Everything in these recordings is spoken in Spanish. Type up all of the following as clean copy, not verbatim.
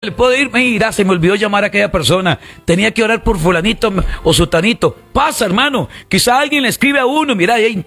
Le puedo ir, mira, se me olvidó llamar a aquella persona, tenía que orar por fulanito o sutanito. Pasa, hermano, quizá alguien le escribe a uno, mira, hey,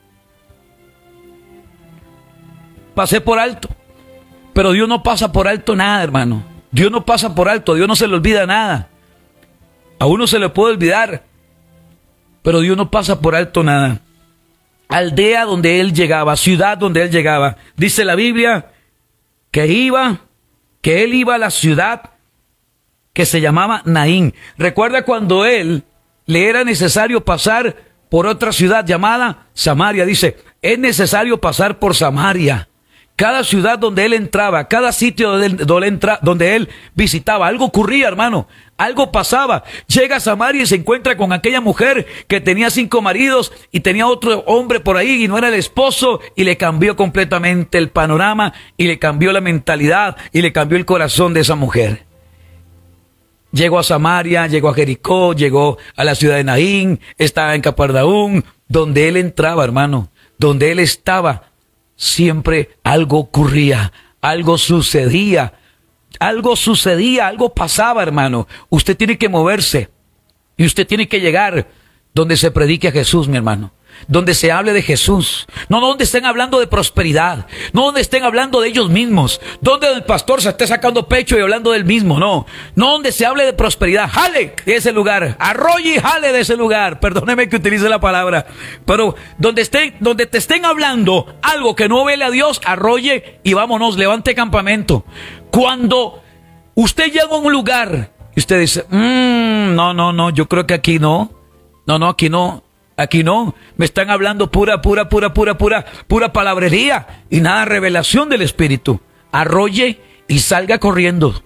pasé por alto. Pero Dios no pasa por alto nada, hermano. Dios no pasa por alto, Dios no se le olvida nada. A uno se le puede olvidar, pero Dios no pasa por alto nada. Aldea donde él llegaba, ciudad donde él llegaba. Dice la Biblia que él iba a la ciudad que se llamaba Naín. Recuerda cuando él le era necesario pasar por otra ciudad llamada Samaria. Dice, es necesario pasar por Samaria. Cada ciudad donde él entraba, cada sitio donde él visitaba, algo ocurría, hermano, algo pasaba. Llega a Samaria y se encuentra con aquella mujer que tenía 5 maridos y tenía otro hombre por ahí y no era el esposo, y le cambió completamente el panorama y le cambió la mentalidad y le cambió el corazón de esa mujer. Llegó a Samaria, llegó a Jericó, llegó a la ciudad de Naín, estaba en Capernaum, donde él entraba, hermano, donde él estaba. Siempre algo ocurría, algo sucedía, algo pasaba, hermano. Usted tiene que moverse y usted tiene que llegar donde se predique a Jesús, mi hermano. Donde se hable de Jesús, no donde estén hablando de prosperidad, no donde estén hablando de ellos mismos, donde el pastor se esté sacando pecho y hablando del mismo, no donde se hable de prosperidad. Jale de ese lugar, arrolle y jale de ese lugar, perdóneme que utilice la palabra, pero donde te estén hablando algo que no vele a Dios, arrolle y vámonos, levante campamento. Cuando usted llega a un lugar y usted dice, no, yo creo que aquí no, aquí no, me están hablando pura palabrería y nada revelación del Espíritu. Arrolle y salga corriendo.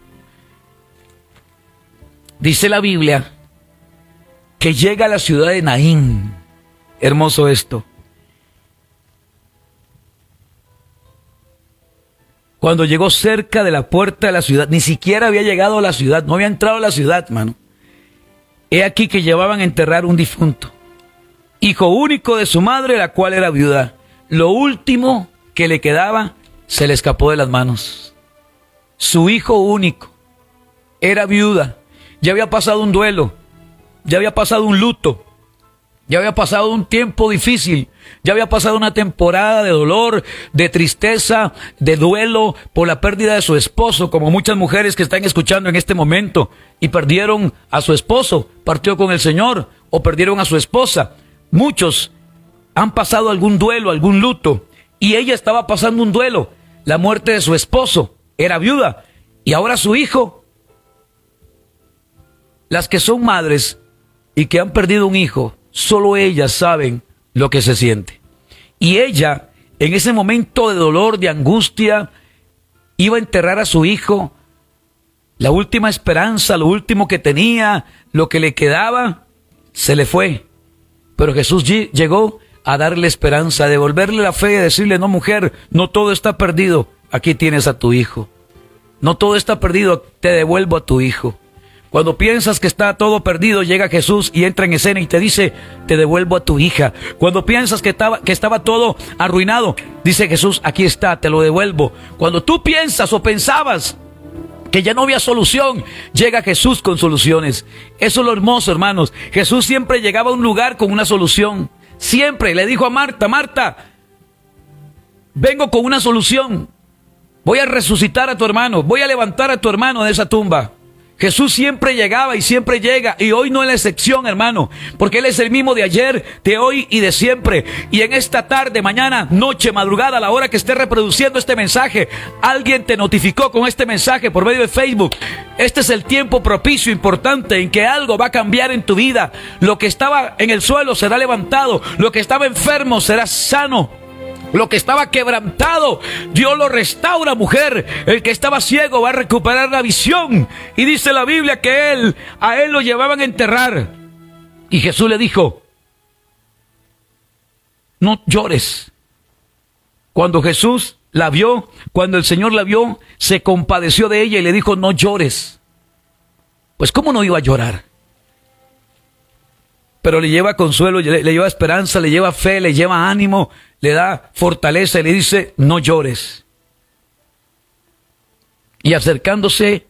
Dice la Biblia que llega a la ciudad de Naín. Hermoso esto. Cuando llegó cerca de la puerta de la ciudad, ni siquiera había llegado a la ciudad, no había entrado a la ciudad, hermano. He aquí que llevaban a enterrar un difunto, hijo único de su madre, la cual era viuda. Lo último que le quedaba se le escapó de las manos. Su hijo único era viuda. Ya había pasado un duelo, ya había pasado un luto, ya había pasado un tiempo difícil, ya había pasado una temporada de dolor, de tristeza, de duelo por la pérdida de su esposo, como muchas mujeres que están escuchando en este momento y perdieron a su esposo, partió con el Señor, o perdieron a su esposa. Muchos han pasado algún duelo, algún luto, y ella estaba pasando un duelo, la muerte de su esposo, era viuda, y ahora su hijo. Las que son madres y que han perdido un hijo, solo ellas saben lo que se siente. Y ella, en ese momento de dolor, de angustia, iba a enterrar a su hijo, la última esperanza, lo último que tenía, lo que le quedaba, se le fue. Pero Jesús llegó a darle esperanza, a devolverle la fe y a decirle, no, mujer, no todo está perdido, aquí tienes a tu hijo. No todo está perdido, te devuelvo a tu hijo. Cuando piensas que está todo perdido, llega Jesús y entra en escena y te dice, te devuelvo a tu hija. Cuando piensas que estaba todo arruinado, dice Jesús, aquí está, te lo devuelvo. Cuando tú piensas o pensabas que ya no había solución, llega Jesús con soluciones. Eso es lo hermoso, hermanos. Jesús siempre llegaba a un lugar con una solución. Siempre le dijo a Marta, Marta, vengo con una solución. Voy a resucitar a tu hermano, voy a levantar a tu hermano de esa tumba. Jesús siempre llegaba y siempre llega, y hoy no es la excepción, hermano, porque Él es el mismo de ayer, de hoy y de siempre. Y en esta tarde, mañana, noche, madrugada, a la hora que esté reproduciendo este mensaje, alguien te notificó con este mensaje por medio de Facebook. Este es el tiempo propicio, importante, en que algo va a cambiar en tu vida. Lo que estaba en el suelo será levantado, lo que estaba enfermo será sano. Lo que estaba quebrantado, Dios lo restaura, mujer. El que estaba ciego va a recuperar la visión. Y dice la Biblia que a él lo llevaban a enterrar. Y Jesús le dijo, no llores. Cuando Jesús la vio, cuando el Señor la vio, se compadeció de ella y le dijo, no llores. Pues ¿cómo no iba a llorar? Pero le lleva consuelo, le lleva esperanza, le lleva fe, le lleva ánimo, le da fortaleza y le dice, no llores. Y acercándose